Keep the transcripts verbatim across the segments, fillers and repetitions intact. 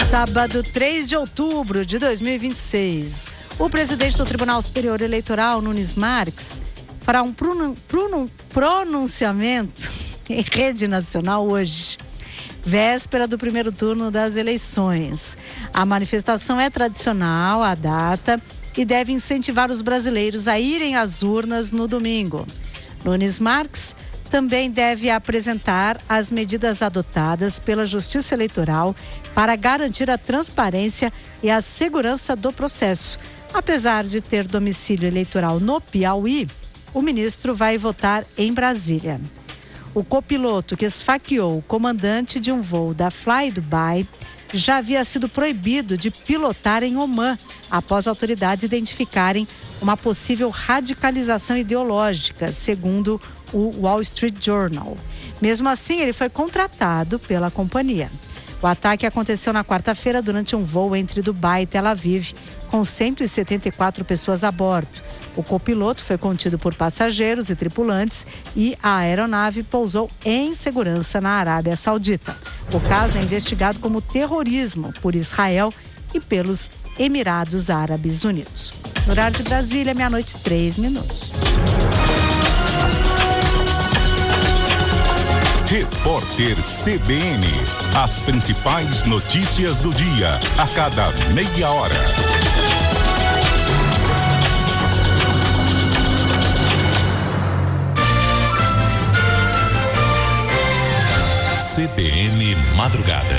Sábado, três de outubro de dois mil e vinte e seis, o presidente do Tribunal Superior Eleitoral, Nunes Marques, fará um pronun- pronun- pronunciamento em rede nacional hoje, véspera do primeiro turno das eleições. A manifestação é tradicional à data e deve incentivar os brasileiros a irem às urnas no domingo. Nunes Marques também deve apresentar as medidas adotadas pela Justiça Eleitoral para garantir a transparência e a segurança do processo. Apesar de ter domicílio eleitoral no Piauí, o ministro vai votar em Brasília. O copiloto que esfaqueou o comandante de um voo da Fly Dubai já havia sido proibido de pilotar em Omã, após autoridades identificarem uma possível radicalização ideológica, segundo o Wall Street Journal. Mesmo assim, ele foi contratado pela companhia. O ataque aconteceu na quarta-feira durante um voo entre Dubai e Tel Aviv, com cento e setenta e quatro pessoas a bordo. O copiloto foi contido por passageiros e tripulantes e a aeronave pousou em segurança na Arábia Saudita. O caso é investigado como terrorismo por Israel e pelos Emirados Árabes Unidos. No horário de Brasília, meia-noite, três minutos. Repórter C B N. As principais notícias do dia, a cada meia hora. C B N Madrugada.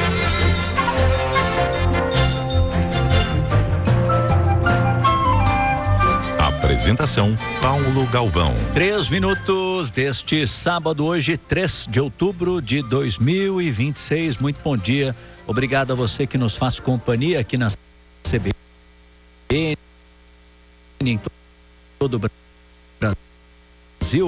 Apresentação, Paulo Galvão. Três minutos deste sábado, hoje, três de outubro de dois mil e vinte e seis. Muito bom dia. Obrigado a você que nos faz companhia aqui na C B N, em todo o Brasil,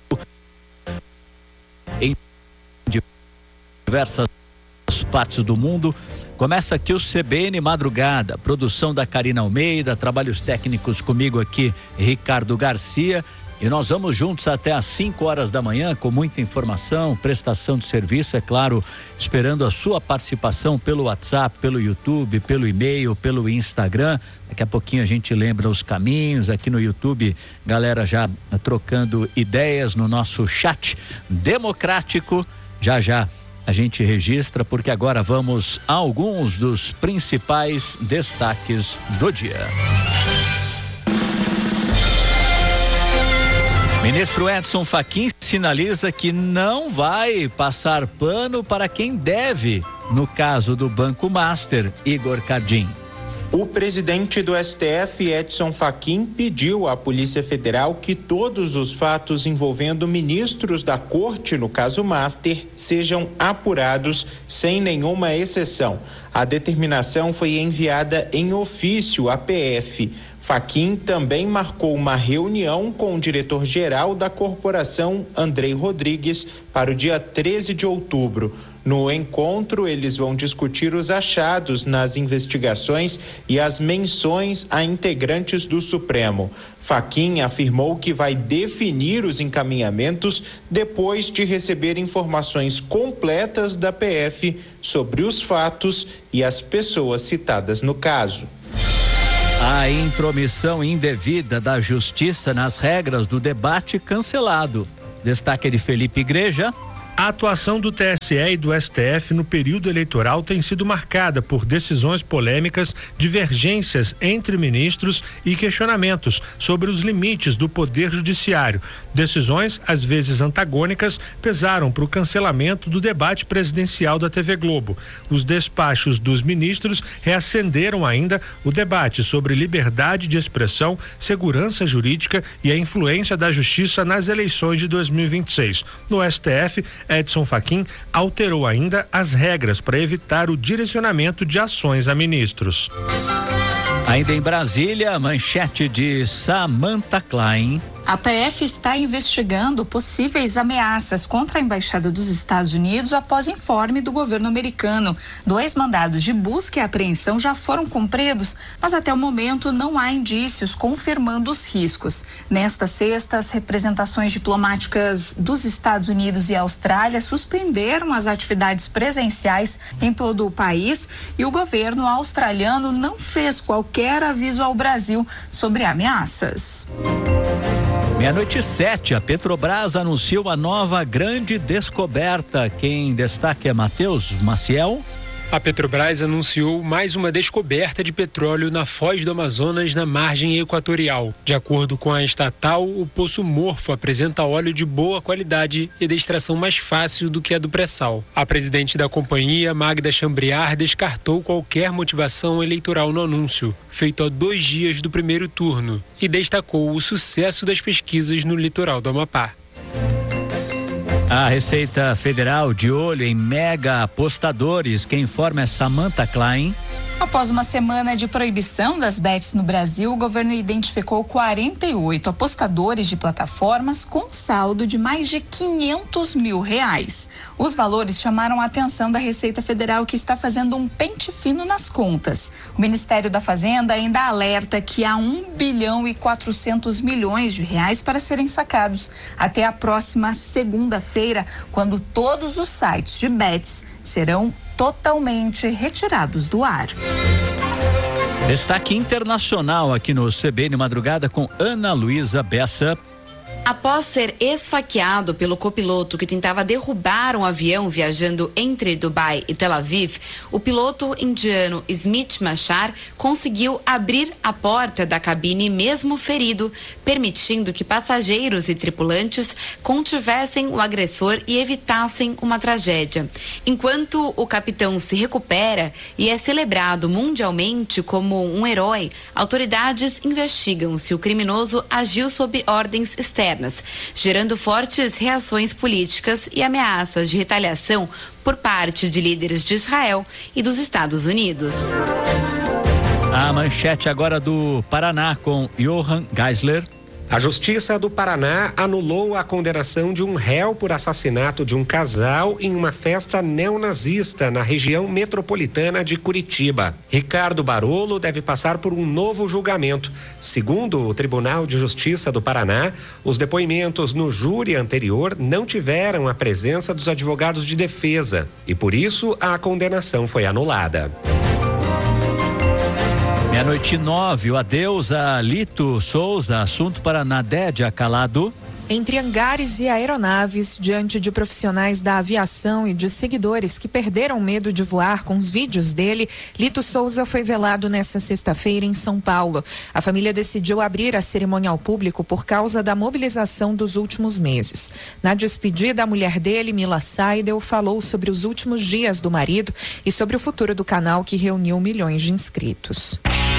em diversas partes do mundo. Começa aqui o C B N Madrugada, produção da Karina Almeida, trabalhos técnicos comigo aqui, Ricardo Garcia, e nós vamos juntos até às cinco horas da manhã com muita informação, prestação de serviço, é claro, esperando a sua participação pelo WhatsApp, pelo YouTube, pelo e-mail, pelo Instagram. Daqui a pouquinho a gente lembra os caminhos aqui no YouTube, galera já trocando ideias no nosso chat democrático. Já já a gente registra, porque agora vamos a alguns dos principais destaques do dia. Ministro Edson Fachin sinaliza que não vai passar pano para quem deve, no caso do Banco Master, Igor Cardim. O presidente do S T F, Edson Fachin, pediu à Polícia Federal que todos os fatos envolvendo ministros da Corte, no caso Master, sejam apurados sem nenhuma exceção. A determinação foi enviada em ofício à P F. Fachin também marcou uma reunião com o diretor-geral da corporação, Andrei Rodrigues, para o dia treze de outubro. No encontro, eles vão discutir os achados nas investigações e as menções a integrantes do Supremo. Fachin afirmou que vai definir os encaminhamentos depois de receber informações completas da P F sobre os fatos e as pessoas citadas no caso. A intromissão indevida da Justiça nas regras do debate cancelado. Destaque de Felipe Igreja. A atuação do T S E e do S T F no período eleitoral tem sido marcada por decisões polêmicas, divergências entre ministros e questionamentos sobre os limites do poder judiciário. Decisões, às vezes antagônicas, pesaram para o cancelamento do debate presidencial da T V Globo. Os despachos dos ministros reacenderam ainda o debate sobre liberdade de expressão, segurança jurídica e a influência da justiça nas eleições de dois mil e vinte e seis. No S T F, Edson Fachin alterou ainda as regras para evitar o direcionamento de ações a ministros. Ainda em Brasília, manchete de Samantha Klein. A P F está investigando possíveis ameaças contra a Embaixada dos Estados Unidos após informe do governo americano. Dois mandados de busca e apreensão já foram cumpridos, mas até o momento não há indícios confirmando os riscos. Nesta sexta, as representações diplomáticas dos Estados Unidos e Austrália suspenderam as atividades presenciais em todo o país e o governo australiano não fez qualquer aviso ao Brasil sobre ameaças. Meia-noite e sete, a Petrobras anuncia uma nova grande descoberta. Quem destaca é Matheus Maciel. A Petrobras anunciou mais uma descoberta de petróleo na Foz do Amazonas, na margem equatorial. De acordo com a estatal, o Poço Morfo apresenta óleo de boa qualidade e de extração mais fácil do que a do pré-sal. A presidente da companhia, Magda Chambriard, descartou qualquer motivação eleitoral no anúncio, feito a dois dias do primeiro turno, e destacou o sucesso das pesquisas no litoral do Amapá. A Receita Federal de olho em mega apostadores. Quem informa é Samantha Klein. Após uma semana de proibição das bets no Brasil, o governo identificou quarenta e oito apostadores de plataformas com saldo de mais de quinhentos mil reais. Os valores chamaram a atenção da Receita Federal, que está fazendo um pente fino nas contas. O Ministério da Fazenda ainda alerta que há um bilhão e quatrocentos milhões de reais para serem sacados até a próxima segunda-feira, quando todos os sites de bets serão totalmente retirados do ar. Destaque internacional aqui no C B N Madrugada com Ana Luísa Bessa. Após ser esfaqueado pelo copiloto que tentava derrubar um avião viajando entre Dubai e Tel Aviv, o piloto indiano Smit Machar conseguiu abrir a porta da cabine mesmo ferido, permitindo que passageiros e tripulantes contivessem o agressor e evitassem uma tragédia. Enquanto o capitão se recupera e é celebrado mundialmente como um herói, autoridades investigam se o criminoso agiu sob ordens externas, gerando fortes reações políticas e ameaças de retaliação por parte de líderes de Israel e dos Estados Unidos. A manchete agora do Paraná com Johann Geisler. A Justiça do Paraná anulou a condenação de um réu por assassinato de um casal em uma festa neonazista na região metropolitana de Curitiba. Ricardo Barolo deve passar por um novo julgamento. Segundo o Tribunal de Justiça do Paraná, os depoimentos no júri anterior não tiveram a presença dos advogados de defesa e, por isso, a condenação foi anulada. Meia-noite nove, o adeus a Lito Souza, assunto para Nadédia Calado. Entre hangares e aeronaves, diante de profissionais da aviação e de seguidores que perderam medo de voar com os vídeos dele, Lito Souza foi velado nesta sexta-feira em São Paulo. A família decidiu abrir a cerimônia ao público por causa da mobilização dos últimos meses. Na despedida, a mulher dele, Mila Seidel, falou sobre os últimos dias do marido e sobre o futuro do canal, que reuniu milhões de inscritos.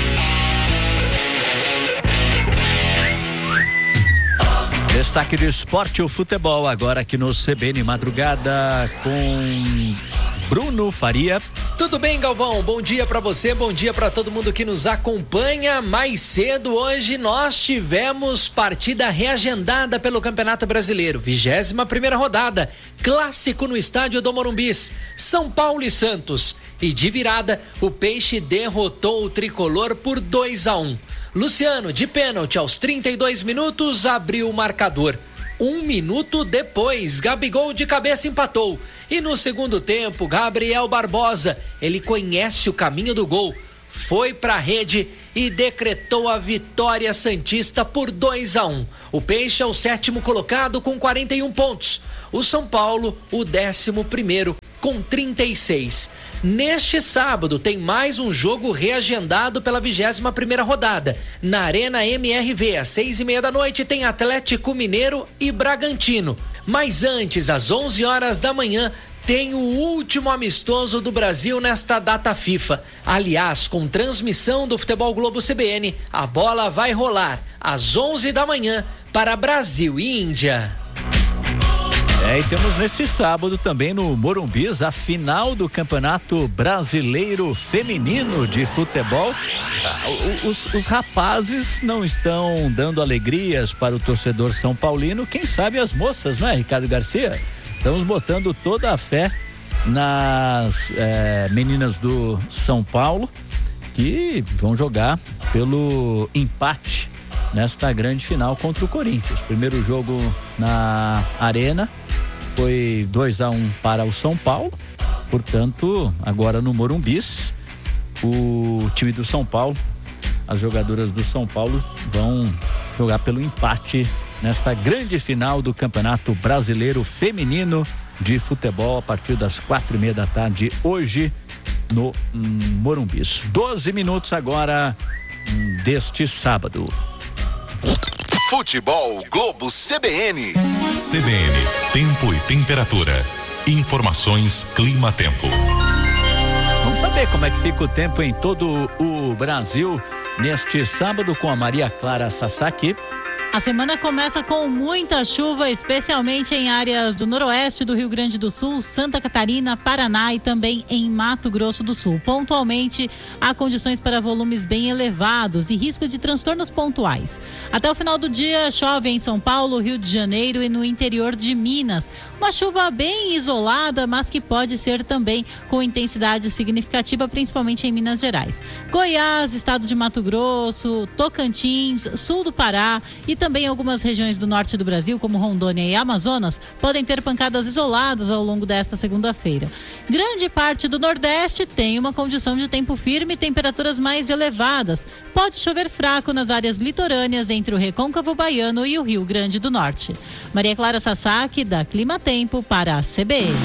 Destaque do esporte, o futebol, agora aqui no C B N Madrugada com Bruno Faria. Tudo bem, Galvão? Bom dia pra você, bom dia pra todo mundo que nos acompanha. Mais cedo hoje nós tivemos partida reagendada pelo Campeonato Brasileiro, vigésima primeira rodada, clássico no estádio do Morumbis, São Paulo e Santos. E de virada, o Peixe derrotou o Tricolor por dois a um. Luciano, de pênalti, aos trinta e dois minutos, abriu o marcador. Um minuto depois, Gabigol de cabeça empatou. E no segundo tempo, Gabriel Barbosa, ele conhece o caminho do gol, foi para a rede e decretou a vitória santista por dois a um. O Peixe é o sétimo colocado com quarenta e um pontos. O São Paulo, o décimo primeiro, com trinta e seis. Neste sábado tem mais um jogo reagendado pela vigésima primeira rodada. Na Arena M R V, às seis e meia da noite, tem Atlético Mineiro e Bragantino. Mas antes, às onze horas da manhã, tem o último amistoso do Brasil nesta data FIFA. Aliás, com transmissão do Futebol Globo C B N, a bola vai rolar às onze da manhã para Brasil e Índia. É, e temos nesse sábado também no Morumbis a final do Campeonato Brasileiro Feminino de Futebol. Os, os rapazes não estão dando alegrias para o torcedor são paulino, quem sabe as moças, não é, Ricardo Garcia? Estamos botando toda a fé nas é, meninas do São Paulo, que vão jogar pelo empate nesta grande final contra o Corinthians. Primeiro jogo na Arena foi dois a um para o São Paulo, portanto, agora no Morumbis, o time do São Paulo, as jogadoras do São Paulo vão jogar pelo empate nesta grande final do Campeonato Brasileiro Feminino de Futebol a partir das quatro e meia da tarde hoje no hum, Morumbis. doze minutos agora hum, deste sábado. Futebol Globo C B N. C B N, tempo e temperatura. Informações Clima-Tempo. Vamos saber como é que fica o tempo em todo o Brasil neste sábado com a Maria Clara Sasaki. A semana começa com muita chuva, especialmente em áreas do noroeste do Rio Grande do Sul, Santa Catarina, Paraná e também em Mato Grosso do Sul. Pontualmente, há condições para volumes bem elevados e risco de transtornos pontuais. Até o final do dia, chove em São Paulo, Rio de Janeiro e no interior de Minas. Uma chuva bem isolada, mas que pode ser também com intensidade significativa, principalmente em Minas Gerais. Goiás, estado de Mato Grosso, Tocantins, sul do Pará e também algumas regiões do norte do Brasil, como Rondônia e Amazonas, podem ter pancadas isoladas ao longo desta segunda-feira. Grande parte do Nordeste tem uma condição de tempo firme e temperaturas mais elevadas. Pode chover fraco nas áreas litorâneas entre o Recôncavo Baiano e o Rio Grande do Norte. Maria Clara Sasaki, da Clima Tempo para a C B N.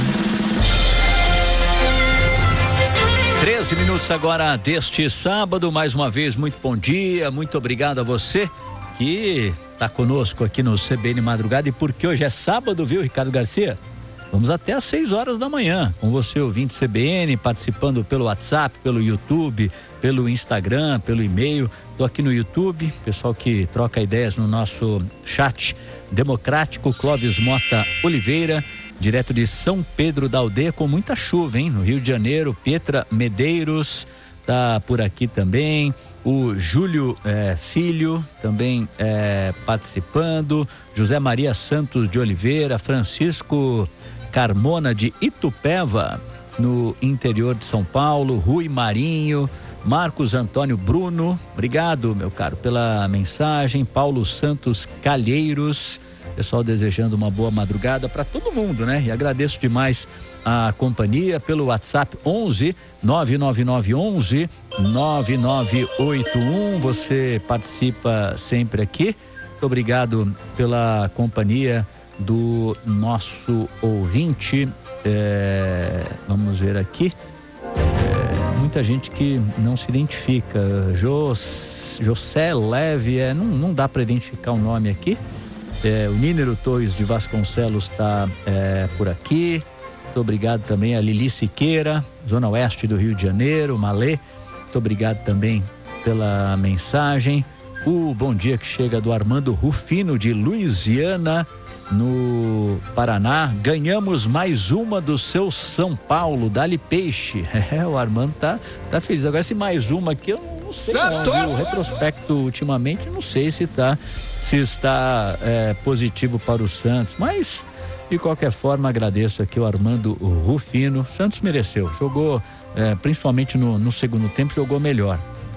treze minutos agora deste sábado, mais uma vez muito bom dia, muito obrigado a você que está conosco aqui no C B N Madrugada, e porque hoje é sábado, viu, Ricardo Garcia? Vamos até às seis horas da manhã, com você ouvinte C B N, participando pelo WhatsApp, pelo YouTube, pelo Instagram, pelo e-mail. Estou aqui no YouTube, pessoal que troca ideias no nosso chat democrático. Clóvis Mota Oliveira, direto de São Pedro da Aldeia, com muita chuva, hein? No Rio de Janeiro. Pietra Medeiros tá por aqui também. O Júlio é, Filho também é, participando. José Maria Santos de Oliveira, Francisco Carmona de Itupeva, no interior de São Paulo. Rui Marinho, Marcos Antônio Bruno, obrigado, meu caro, pela mensagem. Paulo Santos Calheiros, pessoal desejando uma boa madrugada para todo mundo, né? E agradeço demais a companhia pelo WhatsApp onze nove nove nove onze nove nove oito um. Você participa sempre aqui. Muito obrigado pela companhia do nosso ouvinte. É, vamos ver aqui. É, muita gente que não se identifica. Jos, José Leve, é, não, não dá para identificar o nome aqui. É, o Nínero Torres de Vasconcelos está é, por aqui. Muito obrigado também a Lili Siqueira, Zona Oeste do Rio de Janeiro, Malê. Muito obrigado também pela mensagem. O bom dia que chega do Armando Rufino de Luisiana, no Paraná. Ganhamos mais uma do seu São Paulo, Dali Peixe. É, o Armando tá, tá feliz. Agora, se mais uma aqui, eu não sei não, o retrospecto ultimamente, não sei se, tá, se está é, positivo para o Santos, mas de qualquer forma agradeço aqui o Armando Rufino. Santos mereceu, jogou é, principalmente no, no segundo tempo, jogou melhor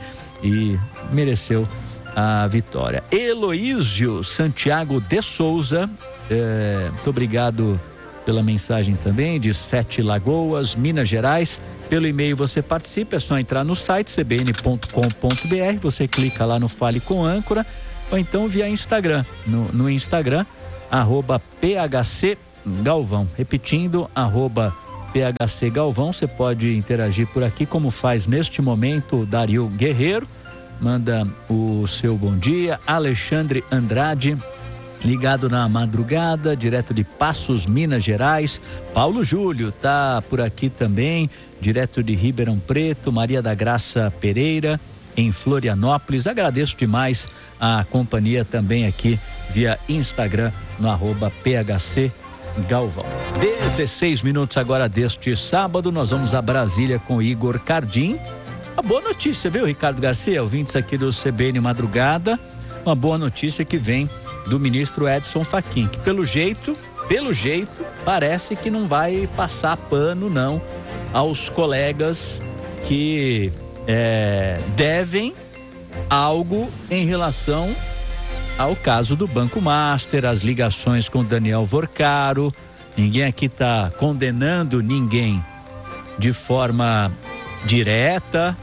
e mereceu a vitória. Heloísio Santiago de Souza, é, muito obrigado pela mensagem também, de Sete Lagoas, Minas Gerais. Pelo e-mail você participa, é só entrar no site c b n ponto com ponto b r, você clica lá no Fale com Âncora, ou então via Instagram, no, no Instagram, arroba P H C Galvão, repetindo, arroba P H C Galvão. Você pode interagir por aqui, como faz neste momento o Dario Guerreiro, manda o seu bom dia. Alexandre Andrade, ligado na madrugada, direto de Passos, Minas Gerais. Paulo Júlio tá por aqui também, direto de Ribeirão Preto. Maria da Graça Pereira, em Florianópolis. Agradeço demais a companhia também aqui via Instagram, no arroba P H C Galvão. dezesseis minutos agora deste sábado, nós vamos a Brasília com Igor Cardim. Uma boa notícia, viu, Ricardo Garcia? Ouvintes aqui do C B N Madrugada. Uma boa notícia que vem do ministro Edson Fachin, que pelo jeito, pelo jeito, parece que não vai passar pano, não, aos colegas que é, devem algo em relação ao caso do Banco Master, as ligações com Daniel Vorcaro. Ninguém aqui está condenando ninguém de forma direta,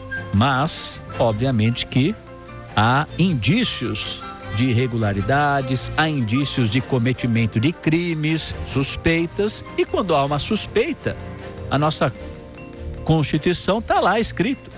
mas obviamente que há indícios de irregularidades, há indícios de cometimento de crimes, suspeitas, e quando há uma suspeita, a nossa Constituição está lá escrito: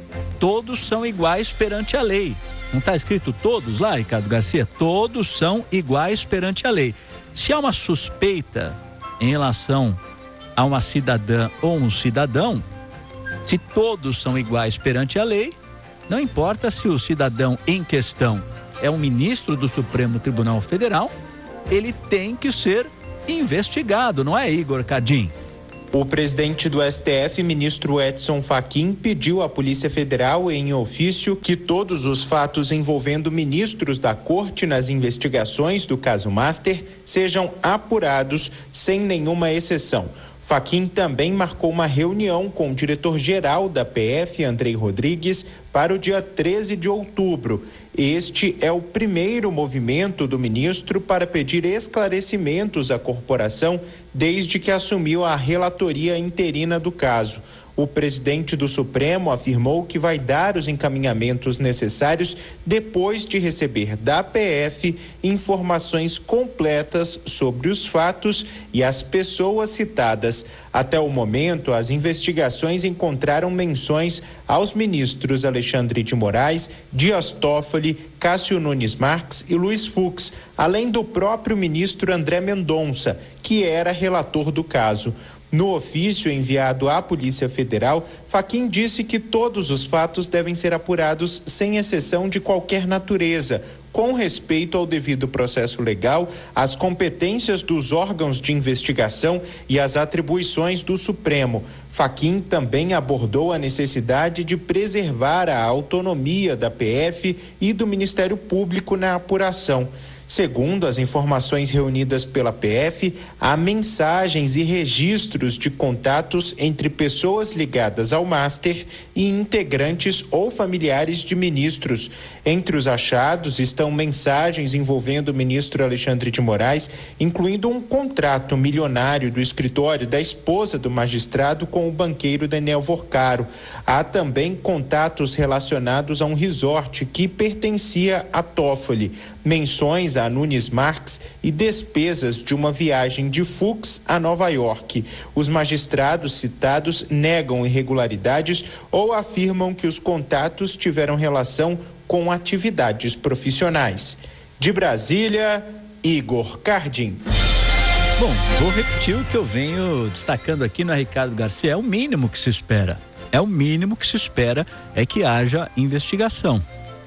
todos são iguais perante a lei. Não está escrito todos lá, Ricardo Garcia? Todos são iguais perante a lei. Se há uma suspeita em relação a uma cidadã ou um cidadão, se todos são iguais perante a lei, não importa se o cidadão em questão é um ministro do Supremo Tribunal Federal, ele tem que ser investigado, não é, Igor Cardim? O presidente do S T F, ministro Edson Fachin, pediu à Polícia Federal, em ofício, que todos os fatos envolvendo ministros da Corte nas investigações do caso Master sejam apurados sem nenhuma exceção. Fachin também marcou uma reunião com o diretor-geral da P F, Andrei Rodrigues, para o dia treze de outubro. Este é o primeiro movimento do ministro para pedir esclarecimentos à corporação desde que assumiu a relatoria interina do caso. O presidente do Supremo afirmou que vai dar os encaminhamentos necessários depois de receber da P F informações completas sobre os fatos e as pessoas citadas. Até o momento, as investigações encontraram menções aos ministros Alexandre de Moraes, Dias Toffoli, Cássio Nunes Marques e Luiz Fux, além do próprio ministro André Mendonça, que era relator do caso. No ofício enviado à Polícia Federal, Fachin disse que todos os fatos devem ser apurados sem exceção de qualquer natureza, com respeito ao devido processo legal, às competências dos órgãos de investigação e às atribuições do Supremo. Fachin também abordou a necessidade de preservar a autonomia da P F e do Ministério Público na apuração. Segundo as informações reunidas pela P F, há mensagens e registros de contatos entre pessoas ligadas ao Master e integrantes ou familiares de ministros. Entre os achados estão mensagens envolvendo o ministro Alexandre de Moraes, incluindo um contrato milionário do escritório da esposa do magistrado com o banqueiro Daniel Vorcaro. Há também contatos relacionados a um resort que pertencia a Toffoli, menções a Nunes Marques e despesas de uma viagem de Fux a Nova York. Os magistrados citados negam irregularidades ou afirmam que os contatos tiveram relação com atividades profissionais. De Brasília, Igor Cardim. Bom, vou repetir o que eu venho destacando aqui no Ricardo Garcia. É o mínimo que se espera. É o mínimo que se espera é que haja investigação.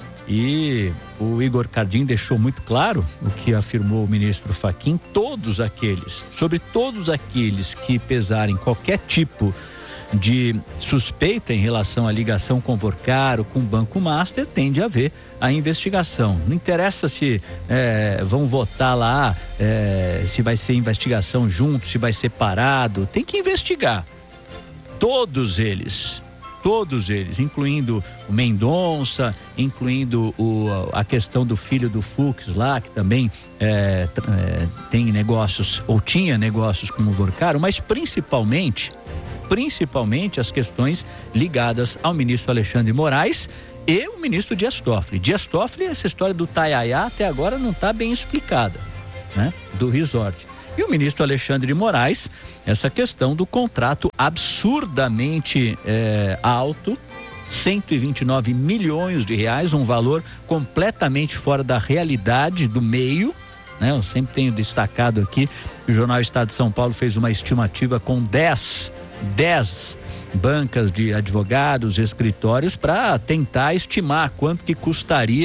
E o Igor Cardim deixou muito claro o que afirmou o ministro Fachin: todos aqueles, sobre todos aqueles que pesarem qualquer tipo de suspeita em relação à ligação com Vorcaro, com o Banco Master, tem de haver a investigação. Não interessa se é, vão votar lá, é, se vai ser investigação junto, se vai ser parado, tem que investigar. Todos eles. Todos eles, incluindo o Mendonça, incluindo o, a questão do filho do Fux lá, que também é, é, tem negócios, ou tinha negócios com o Vorcaro, mas principalmente, principalmente as questões ligadas ao ministro Alexandre de Moraes e o ministro Dias Toffoli. Dias Toffoli, essa história do Taiaiá até agora não está bem explicada, né? Do resort. E o ministro Alexandre de Moraes, essa questão do contrato absurdamente é, alto, cento e vinte e nove milhões de reais, um valor completamente fora da realidade do meio, né? Eu sempre tenho destacado aqui que o jornal Estado de São Paulo fez uma estimativa com dez, dez bancas de advogados, escritórios, para tentar estimar quanto que custaria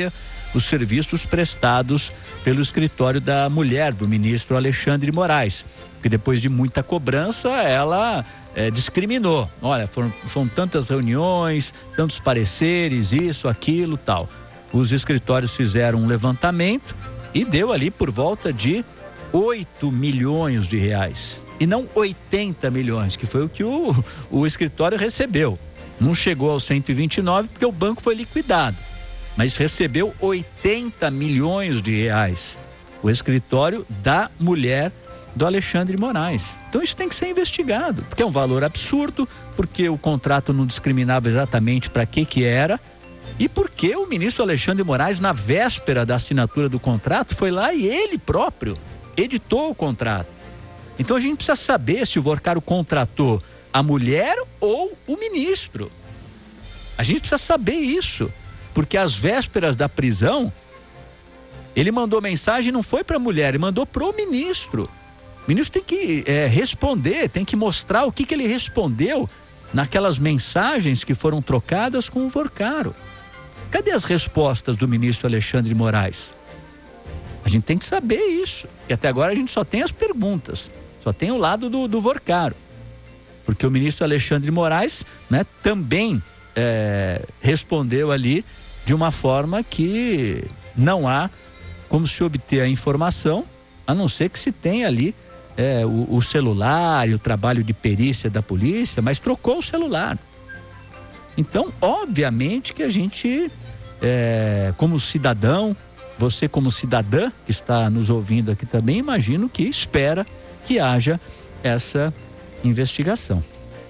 os serviços prestados pelo escritório da mulher do ministro Alexandre de Moraes, que depois de muita cobrança, ela é, discriminou. Olha, foram, foram tantas reuniões, tantos pareceres, isso, aquilo, tal. Os escritórios fizeram um levantamento e deu ali por volta de oito milhões de reais. E não oitenta milhões, que foi o que o, o escritório recebeu. Não chegou aos cento e vinte e nove porque o banco foi liquidado, mas recebeu oitenta milhões de reais. O escritório da mulher do Alexandre de Moraes. Então isso tem que ser investigado, porque é um valor absurdo, porque o contrato não discriminava exatamente para que que era, e porque o ministro Alexandre de Moraes, na véspera da assinatura do contrato, foi lá e ele próprio editou o contrato. Então a gente precisa saber se o Vorcaro contratou a mulher ou o ministro. A gente precisa saber isso, porque às vésperas da prisão, ele mandou mensagem, não foi para a mulher, ele mandou para o ministro. O ministro tem que é, responder, tem que mostrar o que, que ele respondeu naquelas mensagens que foram trocadas com o Vorcaro. Cadê as respostas do ministro Alexandre de Moraes? A gente tem que saber isso, e até agora a gente só tem as perguntas, só tem o lado do, do Vorcaro. Porque o ministro Alexandre de Moraes, né, também é, respondeu ali de uma forma que não há como se obter a informação, a não ser que se tenha ali é, o, o celular e o trabalho de perícia da polícia, mas trocou o celular. Então, obviamente que a gente, é, como cidadão, você como cidadã que está nos ouvindo aqui também, imagino que espera que haja essa investigação.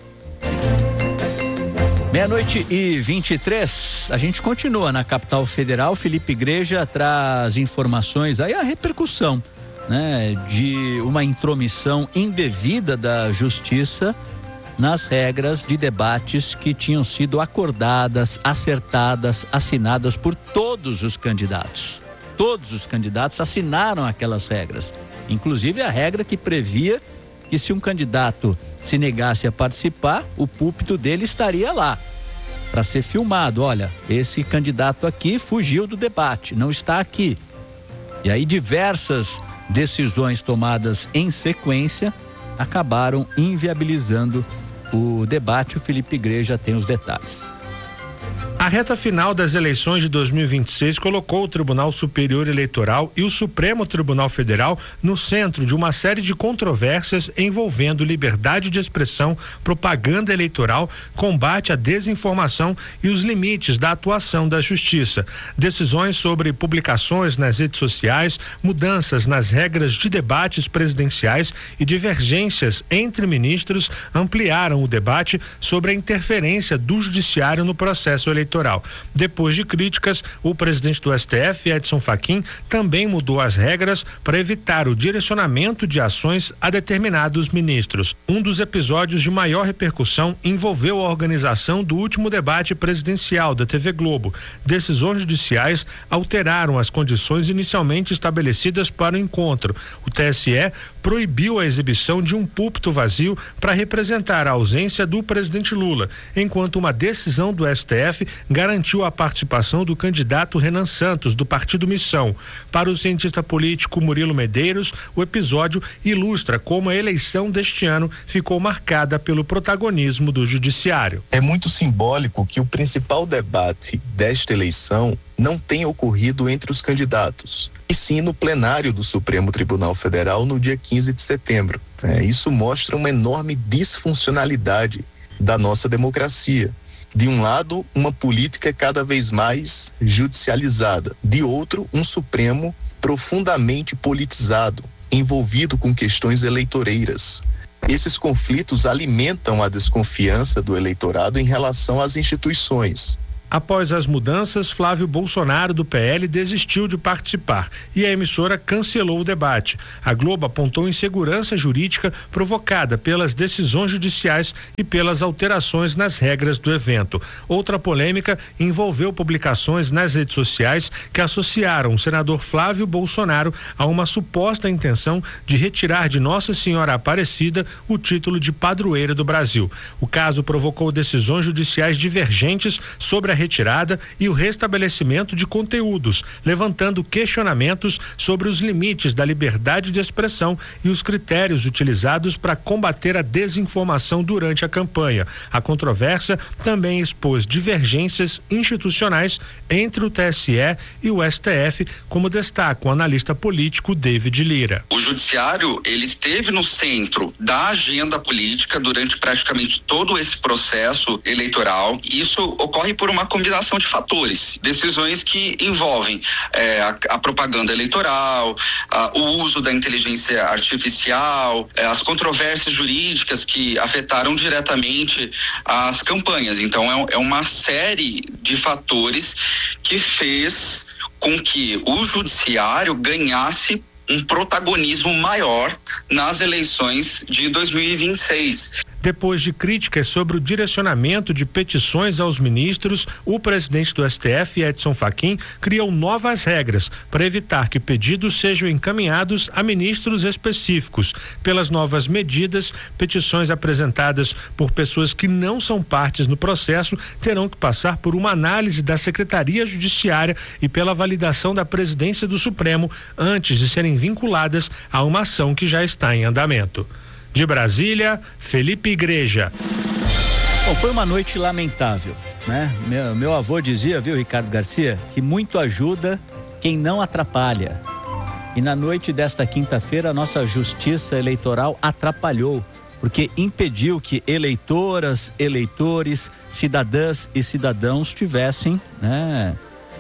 Meia-noite e vinte e três, a gente continua na capital federal. Felipe Igreja traz informações aí, a repercussão, né, de uma intromissão indevida da justiça nas regras de debates que tinham sido acordadas, acertadas, assinadas por todos os candidatos. Todos os candidatos assinaram aquelas regras, inclusive a regra que previa que se um candidato se negasse a participar, o púlpito dele estaria lá para ser filmado. Olha, esse candidato aqui fugiu do debate, não está aqui. E aí diversas decisões tomadas em sequência acabaram inviabilizando o debate. O Felipe Igreja tem os detalhes. A reta final das eleições de dois mil e vinte e seis colocou o Tribunal Superior Eleitoral e o Supremo Tribunal Federal no centro de uma série de controvérsias envolvendo liberdade de expressão, propaganda eleitoral, combate à desinformação e os limites da atuação da Justiça. Decisões sobre publicações nas redes sociais, mudanças nas regras de debates presidenciais e divergências entre ministros ampliaram o debate sobre a interferência do Judiciário no processo eleitoral. Depois de críticas, o presidente do S T F, Edson Fachin, também mudou as regras para evitar o direcionamento de ações a determinados ministros. Um dos episódios de maior repercussão envolveu a organização do último debate presidencial da T V Globo. Decisões judiciais alteraram as condições inicialmente estabelecidas para o encontro. O T S E proibiu a exibição de um púlpito vazio para representar a ausência do presidente Lula, enquanto uma decisão do S T F garantiu a participação do candidato Renan Santos, do Partido Missão. Para o cientista político Murilo Medeiros, o episódio ilustra como a eleição deste ano ficou marcada pelo protagonismo do judiciário. É muito simbólico que o principal debate desta eleição não tenha ocorrido entre os candidatos, e sim no plenário do Supremo Tribunal Federal no dia quinze de setembro. É, isso mostra uma enorme disfuncionalidade da nossa democracia. De um lado, uma política cada vez mais judicializada. De outro, um Supremo profundamente politizado, envolvido com questões eleitoreiras. Esses conflitos alimentam a desconfiança do eleitorado em relação às instituições. Após as mudanças, Flávio Bolsonaro, do P L, desistiu de participar e a emissora cancelou o debate. A Globo apontou insegurança jurídica provocada pelas decisões judiciais e pelas alterações nas regras do evento. Outra polêmica envolveu publicações nas redes sociais que associaram o senador Flávio Bolsonaro a uma suposta intenção de retirar de Nossa Senhora Aparecida o título de padroeira do Brasil. O caso provocou decisões judiciais divergentes sobre a retirada e o restabelecimento de conteúdos, levantando questionamentos sobre os limites da liberdade de expressão e os critérios utilizados para combater a desinformação durante a campanha. A controvérsia também expôs divergências institucionais entre o T S E e o S T F, como destaca o analista político David Lira. O judiciário, ele esteve no centro da agenda política durante praticamente todo esse processo eleitoral. Isso ocorre por uma combinação de fatores, decisões que envolvem é, a, a propaganda eleitoral, a, o uso da inteligência artificial, é, as controvérsias jurídicas que afetaram diretamente as campanhas. Então é, é uma série de fatores que fez com que o judiciário ganhasse um protagonismo maior nas eleições de dois mil e vinte e seis. Depois de críticas sobre o direcionamento de petições aos ministros, o presidente do S T F, Edson Fachin, criou novas regras para evitar que pedidos sejam encaminhados a ministros específicos. Pelas novas medidas, petições apresentadas por pessoas que não são partes no processo terão que passar por uma análise da Secretaria Judiciária e pela validação da Presidência do Supremo antes de serem vinculadas a uma ação que já está em andamento. De Brasília, Felipe Igreja. Bom, foi uma noite lamentável, né? Meu, meu avô dizia, viu, Ricardo Garcia, que muito ajuda quem não atrapalha. E na noite desta quinta-feira, a nossa justiça eleitoral atrapalhou, porque impediu que eleitoras, eleitores, cidadãs e cidadãos tivessem, né,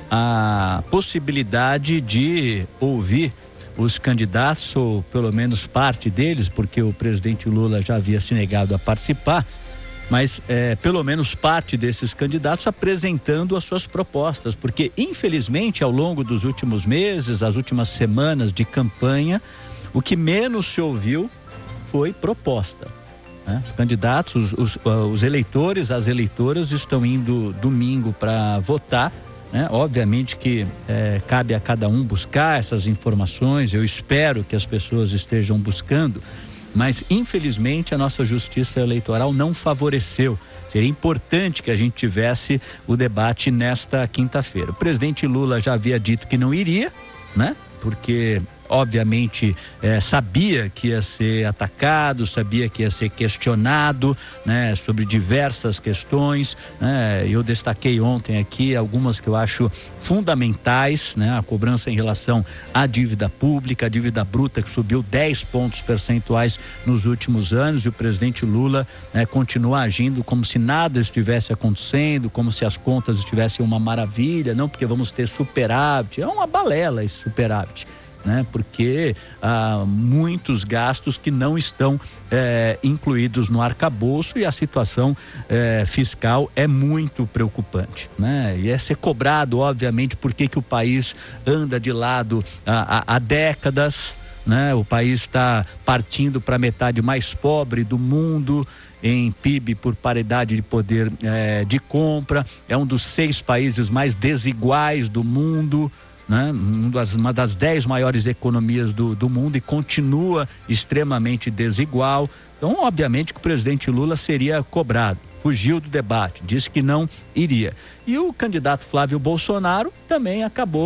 a possibilidade de ouvir os candidatos, ou pelo menos parte deles, porque o presidente Lula já havia se negado a participar, mas é, pelo menos parte desses candidatos apresentando as suas propostas, porque infelizmente ao longo dos últimos meses, as últimas semanas de campanha, o que menos se ouviu foi proposta, né? Os candidatos, os, os, os eleitores, as eleitoras estão indo domingo para votar, né? Obviamente que é, cabe a cada um buscar essas informações, eu espero que as pessoas estejam buscando, mas infelizmente a nossa justiça eleitoral não favoreceu. Seria importante que a gente tivesse o debate nesta quinta-feira. O presidente Lula já havia dito que não iria, né? Porque obviamente é, sabia que ia ser atacado, sabia que ia ser questionado, né, sobre diversas questões, né? Eu destaquei ontem aqui algumas que eu acho fundamentais, né? A cobrança em relação à dívida pública, a dívida bruta que subiu dez pontos percentuais nos últimos anos, e o presidente Lula, né, continua agindo como se nada estivesse acontecendo, como se as contas estivessem uma maravilha, não, porque vamos ter superávit. É uma balela esse superávit, né? Porque há muitos gastos que não estão é, incluídos no arcabouço, e a situação é, fiscal é muito preocupante, né? E é ser cobrado, obviamente, por que que o país anda de lado há, há, há décadas, né? O país está partindo para a metade mais pobre do mundo em P I B por paridade de poder é, de compra, é um dos seis países mais desiguais do mundo, né? Uma das dez maiores economias do, do mundo, e continua extremamente desigual. Então, obviamente que o presidente Lula seria cobrado. Fugiu do debate, disse que não iria. E o candidato Flávio Bolsonaro também acabou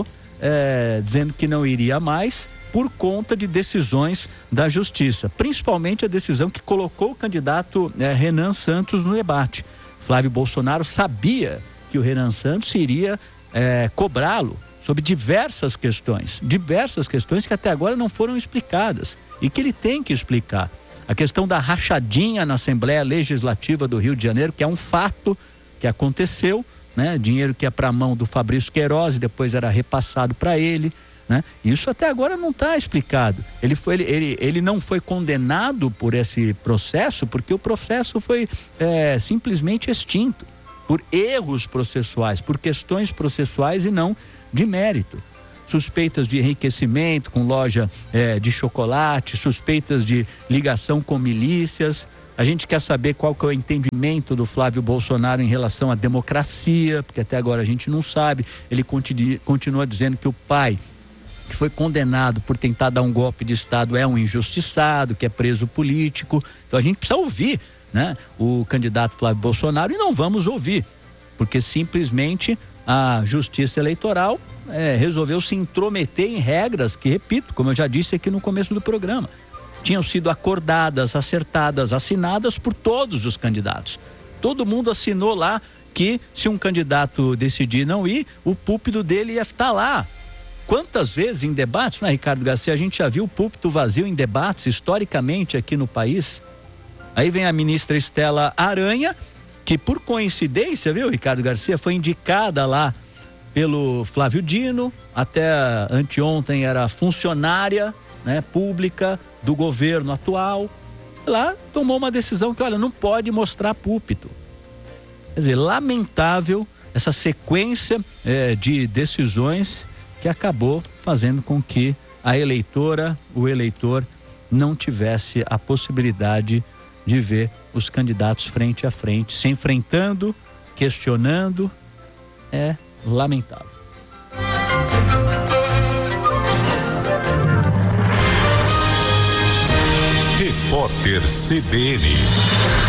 é, dizendo que não iria mais por conta de decisões da justiça, principalmente a decisão que colocou o candidato é, Renan Santos no debate. Flávio Bolsonaro sabia que o Renan Santos iria é, cobrá-lo sobre diversas questões, diversas questões que até agora não foram explicadas e que ele tem que explicar. A questão da rachadinha na Assembleia Legislativa do Rio de Janeiro, que é um fato que aconteceu, né? Dinheiro que é para a mão do Fabrício Queiroz e depois era repassado para ele, né? Isso até agora não está explicado. Ele, foi, ele, ele, ele não foi condenado por esse processo, porque o processo foi é, simplesmente extinto por erros processuais, por questões processuais e não de mérito. Suspeitas de enriquecimento com loja eh, de chocolate, suspeitas de ligação com milícias. A gente quer saber qual que é o entendimento do Flávio Bolsonaro em relação à democracia, porque até agora a gente não sabe. Ele continua, continua dizendo que o pai, que foi condenado por tentar dar um golpe de Estado, é um injustiçado, que é preso político. Então a gente precisa ouvir, né, o candidato Flávio Bolsonaro, e não vamos ouvir porque simplesmente a Justiça Eleitoral é, resolveu se intrometer em regras que, repito, como eu já disse aqui no começo do programa, tinham sido acordadas, acertadas, assinadas por todos os candidatos. Todo mundo assinou lá que se um candidato decidir não ir, o púlpito dele ia estar lá. Quantas vezes em debates, né, Ricardo Garcia, a gente já viu o púlpito vazio em debates historicamente aqui no país? Aí vem a ministra Estela Aranha, que por coincidência, viu, Ricardo Garcia, foi indicada lá pelo Flávio Dino, até anteontem era funcionária, né, pública do governo atual. Lá tomou uma decisão que, olha, não pode mostrar púlpito. Quer dizer, lamentável essa sequência é, de decisões que acabou fazendo com que a eleitora, o eleitor, não tivesse a possibilidade de ver os candidatos frente a frente, se enfrentando, questionando. É lamentável. Repórter C B N.